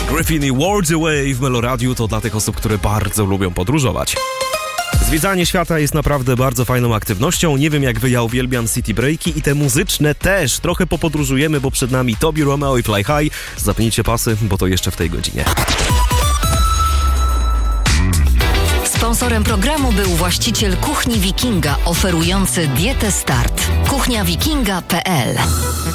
Griffin i Worlds Away w Meloradiu to dla tych osób, które bardzo lubią podróżować. Zwiedzanie świata jest naprawdę bardzo fajną aktywnością. Nie wiem jak wy, ja uwielbiam city breaki i te muzyczne też. Trochę popodróżujemy, bo przed nami Tobi Romeo i Fly High. Zapnijcie pasy, bo to jeszcze w tej godzinie. Sponsorem programu był właściciel Kuchni Wikinga, oferujący dietę Start. kuchniawikinga.pl